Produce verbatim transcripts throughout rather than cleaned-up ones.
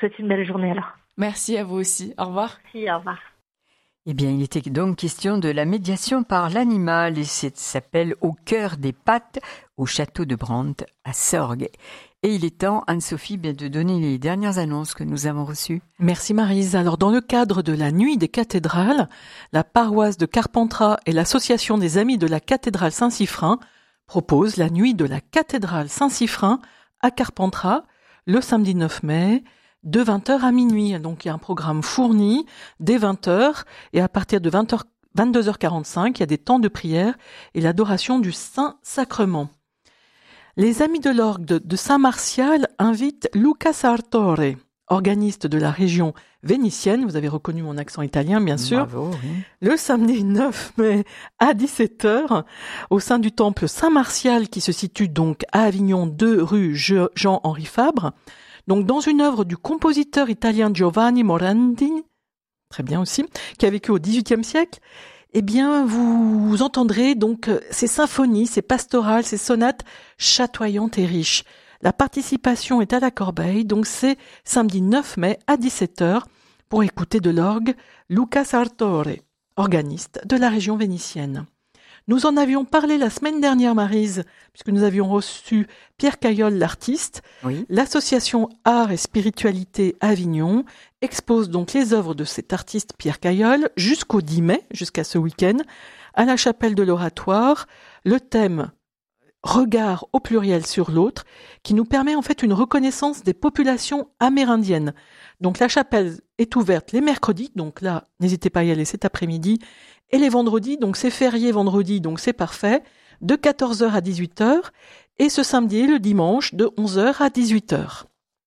souhaite une belle journée alors. Merci à vous aussi. Au revoir. Merci, au revoir. Eh bien, il était donc question de la médiation par l'animal et ça s'appelle Au cœur des pattes au château de Brandt à Sorgues. Et il est temps, Anne-Sophie, bien de donner les dernières annonces que nous avons reçues. Merci Maryse. Alors, dans le cadre de la Nuit des cathédrales, la paroisse de Carpentras et l'association des Amis de la cathédrale Saint-Siffrin proposent la Nuit de la cathédrale Saint-Siffrin à Carpentras le samedi neuf mai, de vingt heures à minuit. Donc, il y a un programme fourni dès vingt heures et à partir de vingt heures, vingt-deux heures quarante-cinq, il y a des temps de prière et l'adoration du Saint-Sacrement. Les Amis de l'Orgue de, de Saint-Martial invitent Luca Sartore, organiste de la région vénitienne. Vous avez reconnu mon accent italien, bien sûr. Bravo, oui. Le samedi neuf mai à dix-sept heures, au sein du temple Saint-Martial qui se situe donc à Avignon deux rue Jean-Henri Fabre. Donc, dans une œuvre du compositeur italien Giovanni Morandi, très bien aussi, qui a vécu au dix-huitième siècle, eh bien, vous, vous entendrez donc ces symphonies, ces pastorales, ces sonates chatoyantes et riches. La participation est à la corbeille, donc c'est samedi neuf mai à dix-sept heures pour écouter de l'orgue Luca Sartore, organiste de la région vénitienne. Nous en avions parlé la semaine dernière, Maryse, puisque nous avions reçu Pierre Caillol, l'artiste. Oui. L'association Art et Spiritualité Avignon expose donc les œuvres de cet artiste Pierre Caillol jusqu'au dix mai, jusqu'à ce week-end, à la chapelle de l'Oratoire. Le thème « Regard au pluriel sur l'autre » qui nous permet en fait une reconnaissance des populations amérindiennes. Donc la chapelle est ouverte les mercredis, donc là, n'hésitez pas à y aller cet après-midi, et les vendredis, donc c'est férié vendredi, donc c'est parfait, de quatorze heures à dix-huit heures, et ce samedi et le dimanche, de onze heures à dix-huit heures.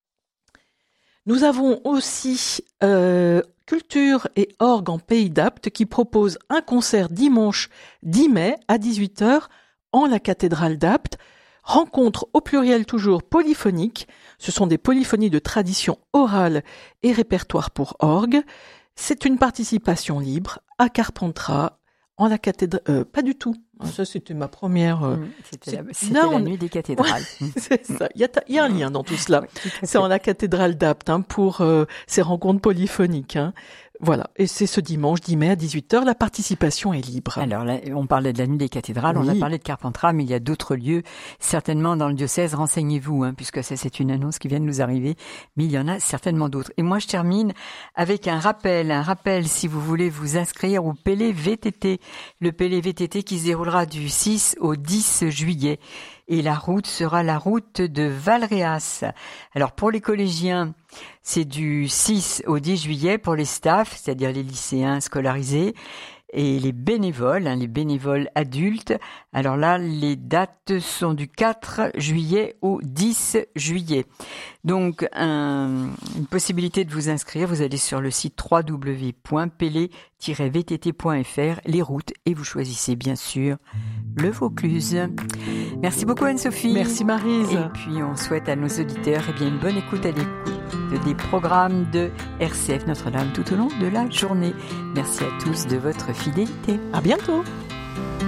Nous avons aussi euh, Culture et Orgue en Pays d'Apt qui propose un concert dimanche dix mai à dix-huit heures en la cathédrale d'Apt. Rencontre au pluriel toujours polyphonique. Ce sont des polyphonies de tradition orale et répertoire pour orgue. C'est une participation libre à Carpentras, en la cathédrale. Euh, pas du tout. Ça, c'était ma première. Euh, Mmh, c'était la, c'était là, la on... nuit des cathédrales. c'est ça. Il y a, il y a un lien dans tout cela. Oui, tout à C'est fait. en la cathédrale d'Apt hein, pour euh, ces rencontres polyphoniques. Hein. Voilà. Et c'est ce dimanche dix mai à dix-huit heures. La participation est libre. Alors là, on parlait de la nuit des cathédrales, Oui. on a parlé de Carpentras, mais il y a d'autres lieux, certainement dans le diocèse, renseignez-vous, hein, puisque ça c'est une annonce qui vient de nous arriver, mais il y en a certainement d'autres. Et moi je termine avec un rappel, un rappel si vous voulez vous inscrire au P L V T T, le P L V T T qui se déroulera du six au dix juillet. Et la route sera la route de Valréas. Alors pour les collégiens, c'est du six au dix juillet. Pour les staffs, c'est-à-dire les lycéens scolarisés, et les bénévoles, hein, les bénévoles adultes. Alors là, les dates sont du quatre juillet au dix juillet. Donc, un, une possibilité de vous inscrire. Vous allez sur le site w w w point p l tiret v t t point f r, les routes, et vous choisissez bien sûr le Vaucluse. Merci beaucoup Anne-Sophie. Merci Maryse. Et puis on souhaite à nos auditeurs eh bien, une bonne écoute à l'écoute des programmes de R C F Notre-Dame tout au long de la journée. Merci à tous de votre fidélité. À bientôt.